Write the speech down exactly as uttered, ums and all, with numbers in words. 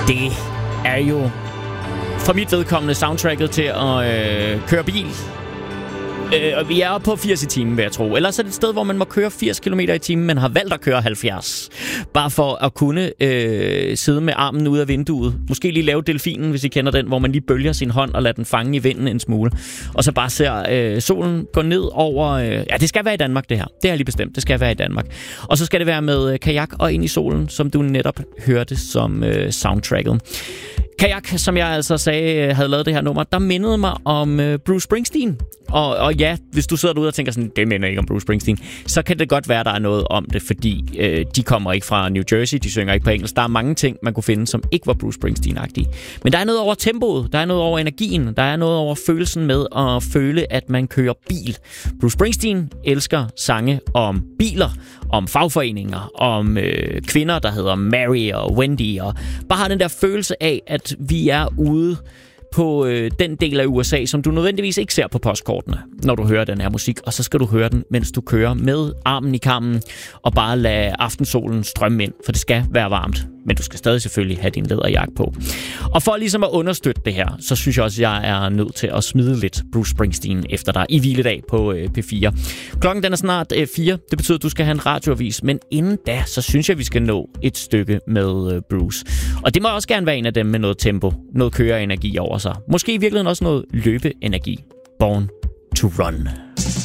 Det er jo for mit vedkommende soundtracket til at øh, køre bil. Øh, og vi er oppe på firs i timen, vil jeg tro. Ellers er det et sted, hvor man må køre firs kilometer i timen, men har valgt at køre halvfjerds. Bare for at kunne øh, sidde med armen ud af vinduet. Måske lige lave delfinen, hvis I kender den, hvor man lige bølger sin hånd og lader den fange i vinden en smule. Og så bare ser øh, solen gå ned over... Øh, ja, det skal være i Danmark, det her. Det er lige bestemt. Det skal være i Danmark. Og så skal det være med øh, kajak og ind i solen, som du netop hørte som øh, soundtracket. Kajak, som jeg altså sagde, havde lavet det her nummer, der mindede mig om øh, Bruce Springsteen. Og, og ja, hvis du sidder derude og tænker sådan, det minder ikke om Bruce Springsteen, så kan det godt være, der er noget om det, fordi øh, de kommer ikke fra New Jersey, de synger ikke på engelsk. Der er mange ting, man kunne finde, som ikke var Bruce Springsteen-agtige. Men der er noget over tempoet, der er noget over energien, der er noget over følelsen med at føle, at man kører bil. Bruce Springsteen elsker sange om biler, om fagforeninger, om øh, kvinder, der hedder Mary og Wendy, og bare har den der følelse af, at vi er ude på øh, den del af U S A, som du nødvendigvis ikke ser på postkortene, når du hører den her musik. Og så skal du høre den, mens du kører med armen i kammen, og bare lade aftensolen strømme ind, for det skal være varmt. Men du skal stadig selvfølgelig have din læderjakke på. Og for ligesom at understøtte det her, så synes jeg også, at jeg er nødt til at smide lidt Bruce Springsteen efter dig i hviledag på øh, P fire. Klokken den er snart øh, fire. Det betyder, at du skal have en radioavis. Men inden da, så synes jeg, at vi skal nå et stykke med øh, Bruce. Og det må også gerne være en af dem med noget tempo, noget køreenergi over sig. Måske i virkeligheden også noget løbeenergi. Born to Run.